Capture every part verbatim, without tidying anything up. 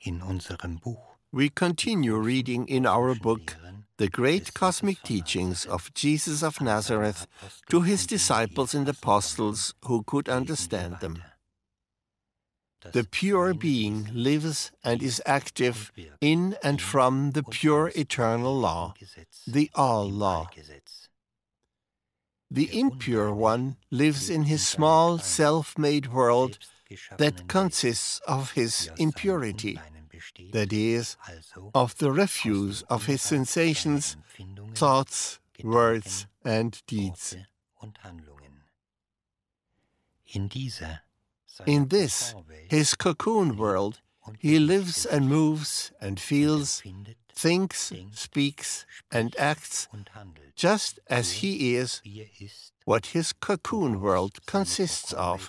in unserem Buch. We continue reading in our book the great cosmic teachings of Jesus of Nazareth to his disciples and apostles who could understand them. The pure being lives and is active in and from the pure eternal law, the all-law. The impure one lives in his small, self-made world that consists of his impurity, that is, of the refuse of his sensations, thoughts, words, and deeds. In this, his cocoon world, he lives and moves and feels, thinks, speaks, and acts just as he is, what his cocoon world consists of.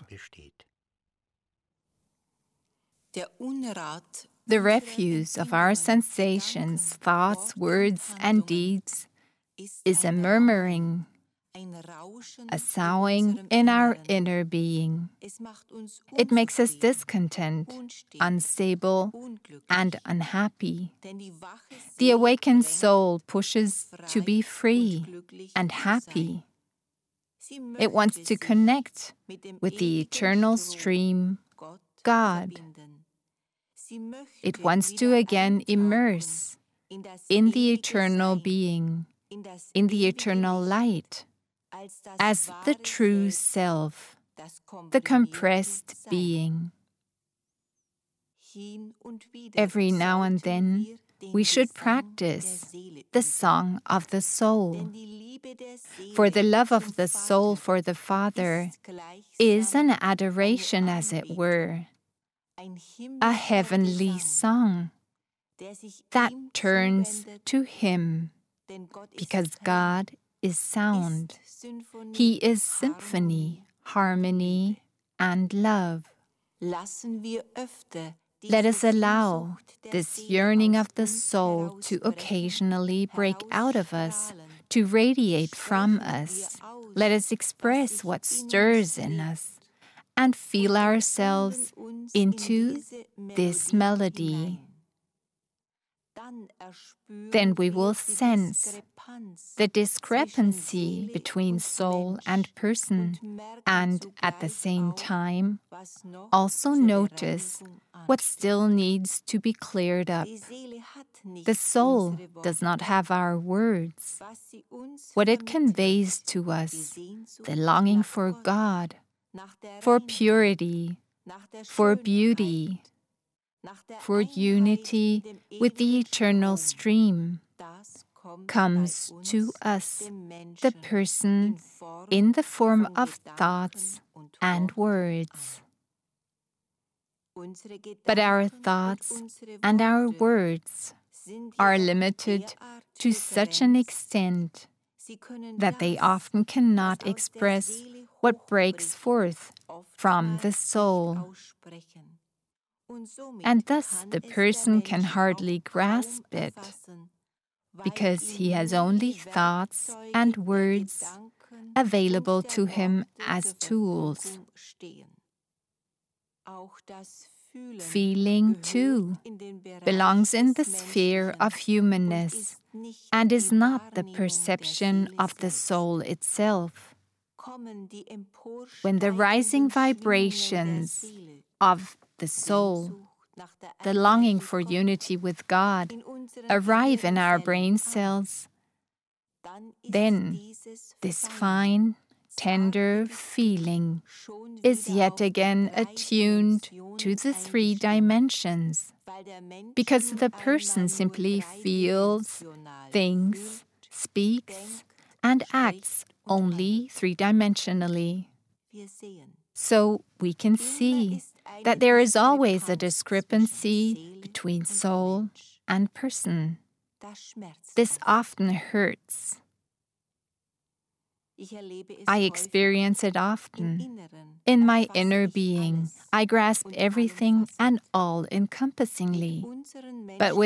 The refuse of our sensations, thoughts, words, and deeds is a murmuring, a soughing in our inner being. It makes us discontent, unstable, and unhappy. The awakened soul pushes to be free and happy. It wants to connect with the eternal stream, God. It wants to again immerse in the eternal being, in the eternal light, as the true self, the compressed being. Every now and then, we should practice the song of the soul. For the love of the soul for the Father is an adoration, as it were, a heavenly song that turns to Him, because God is sound. He is symphony, harmony, and love. Let us allow this yearning of the soul to occasionally break out of us, to radiate from us. Let us express what stirs in us and feel ourselves into this melody. Then we will sense the discrepancy between soul and person, and at the same time also notice what still needs to be cleared up. The soul does not have our words. What it conveys to us, the longing for God, for purity, for beauty, for unity with the eternal stream, comes to us, the person, in the form of thoughts and words. But our thoughts and our words are limited to such an extent that they often cannot express what breaks forth from the soul. And thus the person can hardly grasp it, because he has only thoughts and words available to him as tools. Feeling, too, belongs in the sphere of humanness and is not the perception of the soul itself. When the rising vibrations of the soul, the longing for unity with God, arrive in our brain cells, then this fine, tender feeling is yet again attuned to the three dimensions, because the person simply feels, thinks, speaks, and acts only three-dimensionally. So we can see that there is always a discrepancy between soul and person. This often hurts. I experience it often. In my inner being, I grasp everything and all-encompassingly. But with